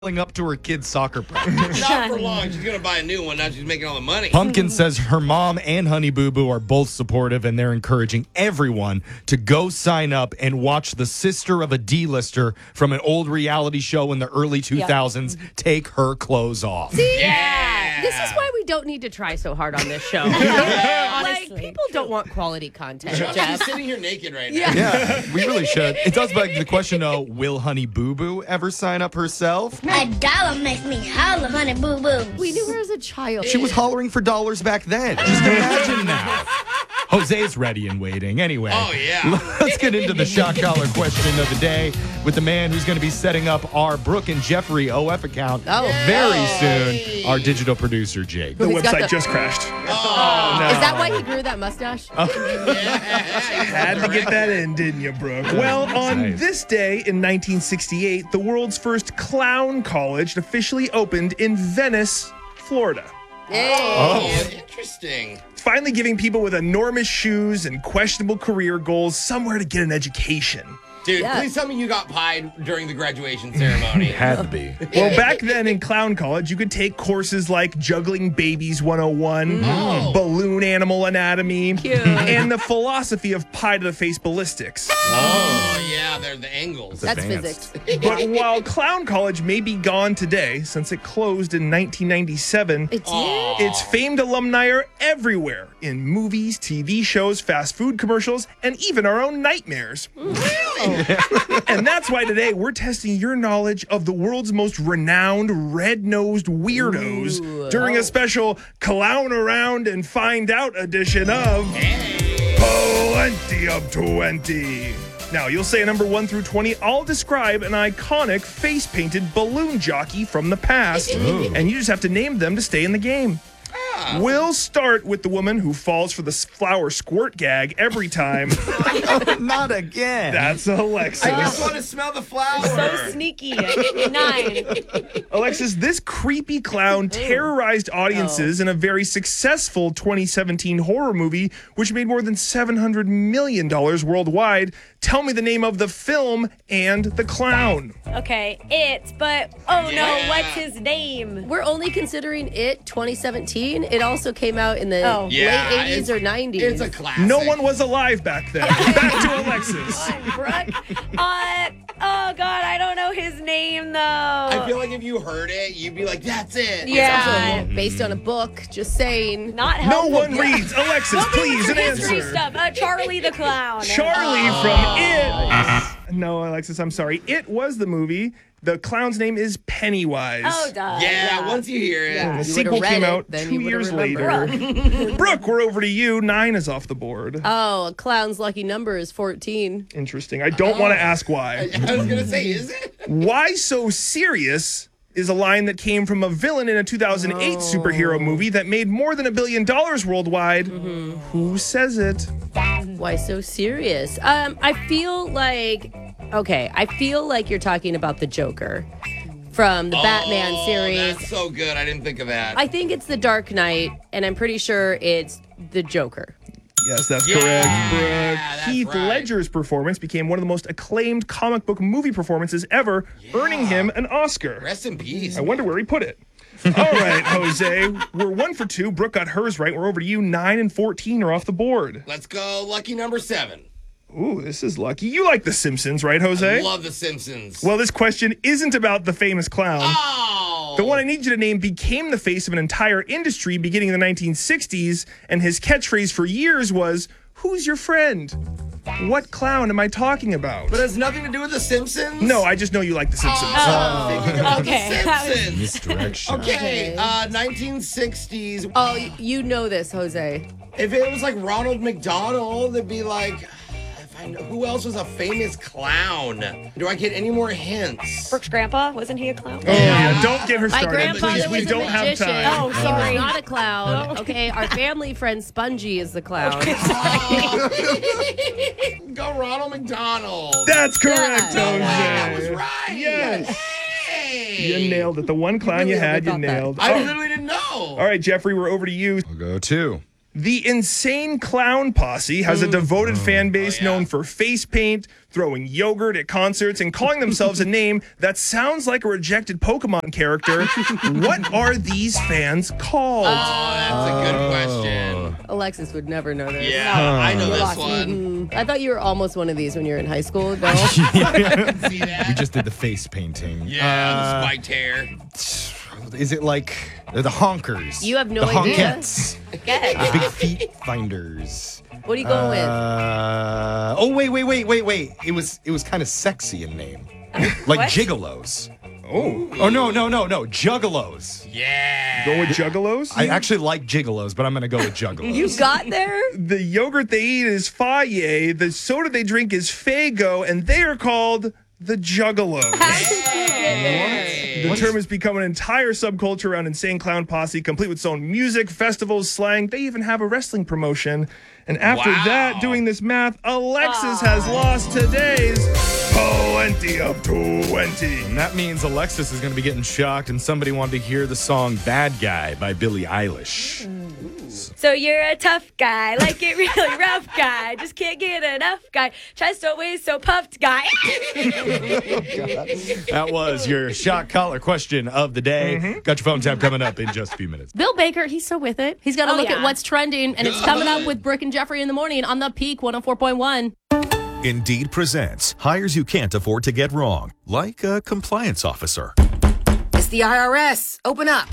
up to her kid's soccer practice. Not for long. She's going to buy a new one. Now she's making all the money. Pumpkin says her mom and Honey Boo Boo are both supportive, and they're encouraging everyone to go sign up and watch the sister of a D-lister from an old reality show in the early 2000s take her clothes off. Yeah. This is why we don't need to try so hard on this show. Like, people don't want quality content, She's Jeff. sitting here naked right now. Yeah, we really should. It does beg the question, though, will Honey Boo Boo ever sign up herself? $1 makes me holler, honey boo boo. We knew her as a child. She was hollering for dollars back then. Just imagine now. Jose's ready and waiting. Anyway, Oh, yeah. let's get into the shot collar question of the day with the man who's going to be setting up our Brooke and Jeffrey OF account very soon, our digital producer, Jake. The He's got website the- just crashed. Is that why he grew that mustache? Had to get that in, didn't you, Brooke? Well, on Nice. this day in 1968, the world's first clown college officially opened in Venice, Florida. Oh, interesting. It's finally giving people with enormous shoes and questionable career goals somewhere to get an education. Dude, Yeah. please tell me you got pied during the graduation ceremony. Had to be. Well, back then in clown college, you could take courses like Juggling Babies 101, Balloon Animal Anatomy, and the philosophy of pie-to-the-face ballistics. Oh, yeah, they're the angles. That's advanced. physics. But while clown college may be gone today, since it closed in 1997, It did. its famed alumni are everywhere in movies, TV shows, fast food commercials, and even our own nightmares. And that's why today we're testing your knowledge of the world's most renowned red-nosed weirdos during a special Clown Around and Find Out edition of Plenty of 20. Now, you'll say a number 1 through 20. I'll describe an iconic face-painted balloon jockey from the past, and you just have to name them to stay in the game. We'll start with the woman who falls for the flower squirt gag every time. Not again. That's Alexis. I just want to smell the flower. So sneaky. 9. Alexis, this creepy clown terrorized audiences in a very successful 2017 horror movie, which made more than $700 million worldwide. Tell me the name of the film and the clown. Okay, but no, what's his name? We're only considering it 2017. It also came out in the Yeah, late 80s it's- or 90s. It's a classic. No one was alive back then. Back to Alexis. Brooke? Oh, God, I don't know his name, though. I feel like if you heard it, you'd be like, that's it. Yeah. Based on a book, just saying. Not No helpful. one reads. Alexis, please, an History answer. stuff. Charlie the Clown. Charlie from It. No, Alexis, I'm sorry. It was the movie. The clown's name is Pennywise. Oh, duh. Yeah, once you hear it. Yeah. The You sequel would've read came it, out then 2 you would've years remembered. later. Brooke, we're over to you. 9 is off the board. Oh, a clown's lucky number is 14. Interesting. I don't want to ask why. I was going to say, is it? Why So Serious is a line that came from a villain in a 2008 superhero movie that made more than $1 billion worldwide. Who says it? Why so serious? I feel like you're talking about the Joker from the Batman series. That's so good. I didn't think of that. I think it's the Dark Knight, and I'm pretty sure it's the Joker. Yes, that's Yeah, correct, Brooke. that's Heath right. Ledger's performance became one of the most acclaimed comic book movie performances ever, earning him an Oscar. Rest in peace. I wonder where he put it. All right, Jose, we're 1 for 2. Brooke got hers right. We're over to you. 9 and 14 are off the board. Let's go lucky number 7. Ooh, this is lucky. You like The Simpsons, right, Jose? Love The Simpsons. Well, this question isn't about the famous clown. Oh. The one I need you to name became the face of an entire industry beginning in the 1960s, and his catchphrase for years was, "Who's your friend?" What clown am I talking about? But it has nothing to do with The Simpsons? No, I just know you like The Simpsons. Thinking about Okay. The Simpsons. Misdirection. Okay, 1960s. Oh, you know this, Jose. If it was like Ronald McDonald, it'd be like, if I know, who else was a famous clown? Do I get any more hints? Brooke's grandpa? Wasn't he a clown? Oh, yeah, don't get her My started. grandfather Please, was we a don't have magician. time. Oh, He sorry. was not a clown. Okay, our family friend Spongy is the clown. Go Ronald McDonald. That's correct, Yeah. Jose. I was right. Yes. Hey. You nailed it. The one clown really you had, you overthought that. nailed. I Oh, literally didn't know. all right, Jeffrey, we're over to you. I'll go 2. The Insane Clown Posse has a devoted fan base known for face paint, throwing yogurt at concerts, and calling themselves a name that sounds like a rejected Pokemon character. What are these fans called? Oh, that's a good question. Alexis would never know this. Yeah, I know this one. I thought you were almost one of these when you were in high school. No? See that? We just did the face painting. Yeah, the spiked hair. Is it like the honkers? You have no the idea. honkettes. Okay. The big feet finders. What are you going with? Oh, wait. It was kind of sexy in name. Like What? gigolos. Oh, No. Juggalos. Yeah. go with Juggalos? I actually like gigolos, but I'm going to go with juggalos. You got there? The yogurt they eat is Faye, the soda they drink is Fago, and they are called the Juggalos. The term has become an entire subculture around Insane Clown Posse, complete with its own music, festivals, slang. They even have a wrestling promotion. And after Wow. that, doing this math, Alexis has lost today's plenty of 20. And that means Alexis is going to be getting shocked, and somebody wanted to hear the song Bad Guy by Billie Eilish. So you're a tough guy, like it really rough guy. Just can't get enough guy. Chest always so puffed guy. That was your shock collar question of the day. Got your phone tap coming up in just a few minutes. Bill Baker, he's so with it. He's got to Oh, look yeah. at what's trending, and it's coming up with Brooke and Jeffrey in the morning on the Peak 104.1. Indeed presents hires you can't afford to get wrong, like a compliance officer. It's the IRS. Open up.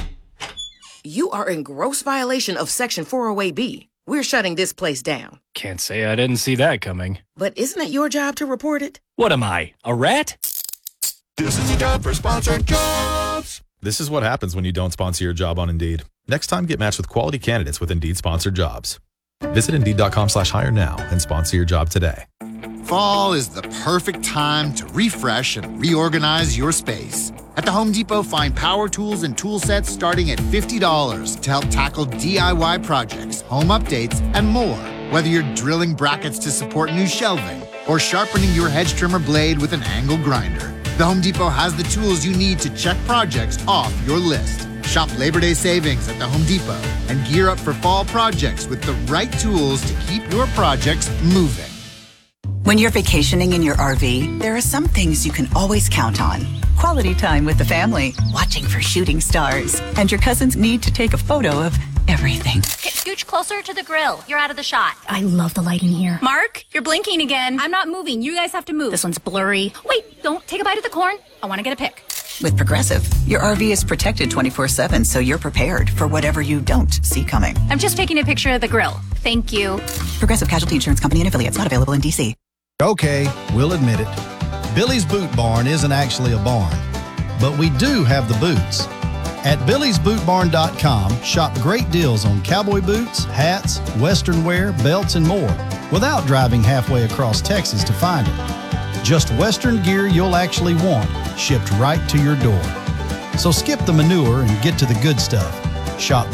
You are in gross violation of Section 408B. We're shutting this place down. Can't say I didn't see that coming. But isn't it your job to report it? What am I, a rat? This is your job for sponsored jobs. This is what happens when you don't sponsor your job on Indeed. Next time, get matched with quality candidates with Indeed sponsored jobs. Visit Indeed.com/hire now and sponsor your job today. Fall is the perfect time to refresh and reorganize your space. At the Home Depot, find power tools and tool sets starting at $50 to help tackle DIY projects, home updates, and more. Whether you're drilling brackets to support new shelving or sharpening your hedge trimmer blade with an angle grinder, the Home Depot has the tools you need to check projects off your list. Shop Labor Day savings at the Home Depot and gear up for fall projects with the right tools to keep your projects moving. When you're vacationing in your RV, there are some things you can always count on. Quality time with the family, watching for shooting stars, and your cousins need to take a photo of everything. Scooch closer to the grill. You're out of the shot. I love the lighting here. Mark, you're blinking again. I'm not moving. You guys have to move. This one's blurry. Wait, don't take a bite of the corn. I want to get a pic. With Progressive, your RV is protected 24/7, so you're prepared for whatever you don't see coming. I'm just taking a picture of the grill. Thank you. Progressive Casualty Insurance Company and affiliates, not available in D.C. Okay, we'll admit it. Billy's Boot Barn isn't actually a barn, but we do have the boots. At BillysBootBarn.com, shop great deals on cowboy boots, hats, western wear, belts, and more without driving halfway across Texas to find it. Just western gear you'll actually want, shipped right to your door. So skip the manure and get to the good stuff. Shop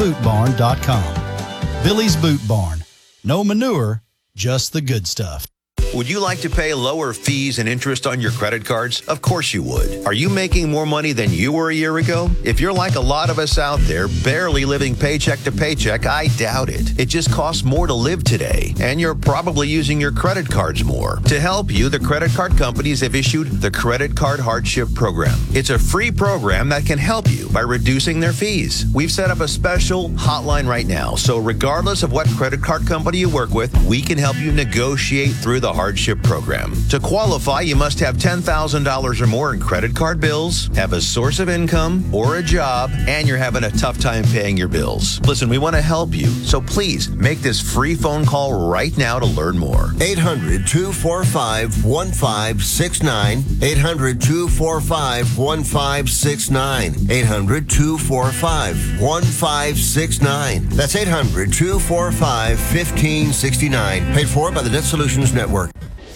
BillysBootBarn.com. Billy's Boot Barn. No manure, just the good stuff. Would you like to pay lower fees and interest on your credit cards? Of course you would. Are you making more money than you were a year ago? If you're like a lot of us out there, barely living paycheck to paycheck, I doubt it. It just costs more to live today, and you're probably using your credit cards more. To help you, the credit card companies have issued the Credit Card Hardship Program. It's a free program that can help you by reducing their fees. We've set up a special hotline right now, so regardless of what credit card company you work with, we can help you negotiate through the hardship program. To qualify, you must have $10,000 or more in credit card bills, have a source of income or a job, and you're having a tough time paying your bills. Listen, we want to help you, so please make this free phone call right now to learn more. 800-245-1569. 800-245-1569. 800-245-1569. That's 800-245-1569. Paid for by the Debt Solutions Network.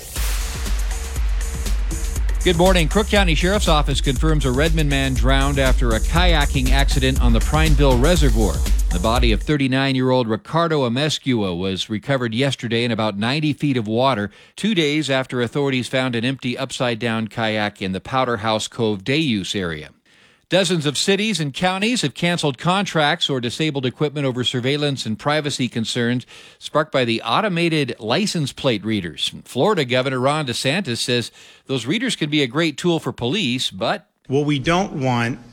Good morning. Crook County Sheriff's Office confirms a Redmond man drowned after a kayaking accident on the Prineville Reservoir. The body of 39-year-old Ricardo Amescua was recovered yesterday in about 90 feet of water, 2 days after authorities found an empty upside-down kayak in the Powder House Cove day use area. Dozens of cities and counties have canceled contracts or disabled equipment over surveillance and privacy concerns sparked by the automated license plate readers. Florida Governor Ron DeSantis says those readers can be a great tool for police, but what we don't want